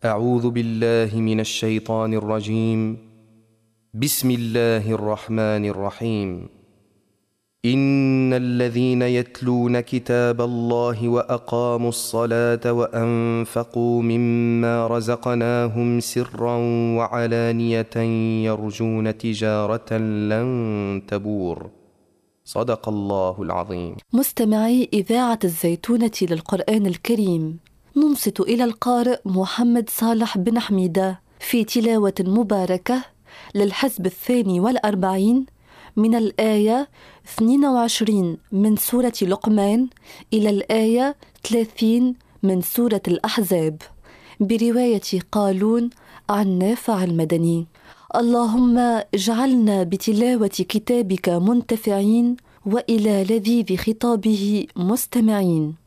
أعوذ بالله من الشيطان الرجيم. بسم الله الرحمن الرحيم. إن الذين يتلون كتاب الله وأقاموا الصلاة وأنفقوا مما رزقناهم سرا وعلانية يرجون تجارة لن تبور. صدق الله العظيم. مستمعي إذاعة الزيتونة للقرآن الكريم، ننصت إلى القارئ محمد صالح بن حميدة في تلاوة مباركة للحزب 42 من الآية 22 من سورة لقمان إلى الآية 30 من سورة الأحزاب، برواية قالون عن نافع المدني. اللهم اجعلنا بتلاوة كتابك منتفعين وإلى لذيذ خطابه مستمعين.